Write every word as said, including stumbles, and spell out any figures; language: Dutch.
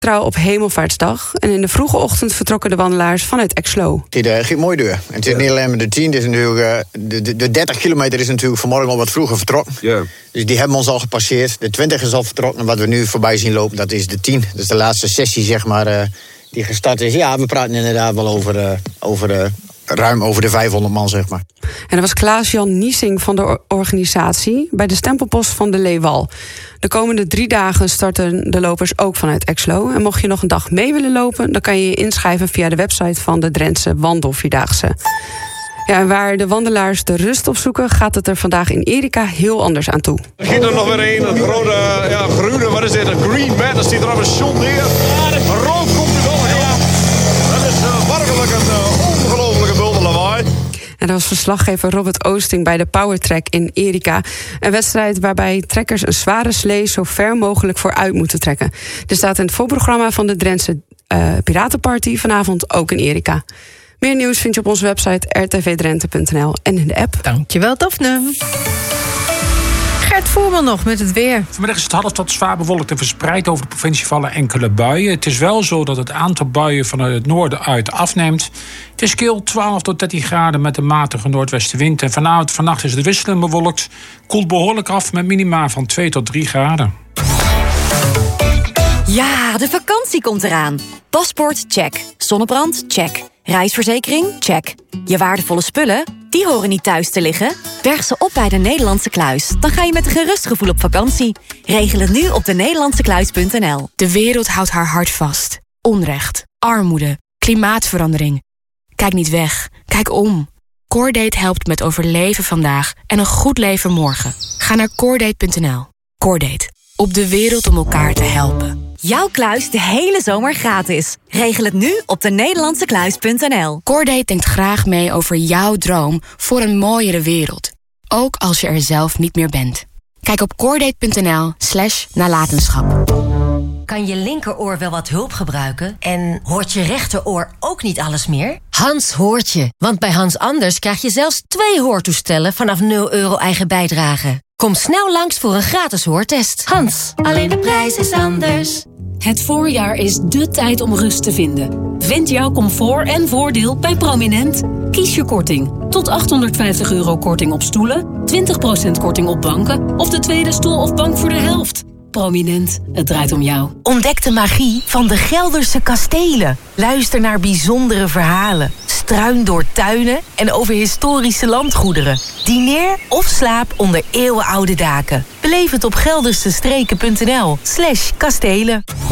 Trouw op Hemelvaartsdag. En in de vroege ochtend vertrokken de wandelaars vanuit Exlo. Het uh, ging mooi door. En het is niet alleen maar de tien. Het is natuurlijk, uh, de, de, de dertig kilometer is natuurlijk vanmorgen al wat vroeger vertrokken. Ja. Dus die hebben ons al gepasseerd. De twintig is al vertrokken. Wat we nu voorbij zien lopen, dat is de tien. Dat is de laatste sessie, zeg maar, uh, die gestart is. Ja, we praten inderdaad wel over, uh, over uh, ruim over de vijfhonderd man, zeg maar. En dat was Klaas-Jan Niesing van de organisatie bij de stempelpost van de Leeuwal. De komende drie dagen starten de lopers ook vanuit Exlo. En mocht je nog een dag mee willen lopen, dan kan je je inschrijven via de website van de Drentse Wandelvierdaagse. Ja, en waar de wandelaars de rust op zoeken, gaat het er vandaag in Erika heel anders aan toe. Er giet er nog weer een, een grote, ja, groene, wat is dit, een green man, er stiet er op een shot neer. Rook komt er wel, ja. Dat is uh, werkelijk een uh, ongelofelijke wilde lawaai. En dat was verslaggever Robert Oosting bij de Powertrack in Erika. Een wedstrijd waarbij trekkers een zware slee zo ver mogelijk vooruit moeten trekken. Dit staat in het voorprogramma van de Drentse uh, Piratenparty vanavond ook in Erika. Meer nieuws vind je op onze website r t v drenthe punt n l en in de app. Dankjewel, Daphne. Gert Voerman nog met het weer. Vanmiddag is het half tot zwaar bewolkt en verspreid over de provincie vallen enkele buien. Het is wel zo dat het aantal buien vanuit het noorden uit afneemt. Het is kil twaalf tot dertien graden met een matige noordwestenwind. En vanavond vannacht is het wisselend bewolkt. Koelt behoorlijk af met minima van twee tot drie graden. Ja, de vakantie komt eraan. Paspoort, check. Zonnebrand, check. Reisverzekering, check. Je waardevolle spullen, die horen niet thuis te liggen. Berg ze op bij de Nederlandse Kluis. Dan ga je met een gerust gevoel op vakantie. Regel het nu op de nederlandse kluis punt n l. De wereld houdt haar hart vast. Onrecht, armoede, klimaatverandering. Kijk niet weg, kijk om. Cordate helpt met overleven vandaag en een goed leven morgen. Ga naar cordate punt n l. Cordate, op de wereld om elkaar te helpen. Jouw kluis de hele zomer gratis. Regel het nu op de nederlandse kluis punt n l. Cordate denkt graag mee over jouw droom voor een mooiere wereld. Ook als je er zelf niet meer bent. Kijk op cordate punt n l slash nalatenschap. Kan je linkeroor wel wat hulp gebruiken? En hoort je rechteroor ook niet alles meer? Hans hoort je. Want bij Hans Anders krijg je zelfs twee hoortoestellen vanaf nul euro eigen bijdrage. Kom snel langs voor een gratis hoortest. Hans, alleen de prijs is anders. Het voorjaar is dé tijd om rust te vinden. Vind jouw comfort en voordeel bij Prominent. Kies je korting. Tot achthonderdvijftig euro korting op stoelen, twintig procent korting op banken of de tweede stoel of bank voor de helft. Prominent, het draait om jou. Ontdek de magie van de Gelderse kastelen. Luister naar bijzondere verhalen. Struin door tuinen en over historische landgoederen. Dineer of slaap onder eeuwenoude daken. Beleef het op geldersestreken punt n l slash kastelen.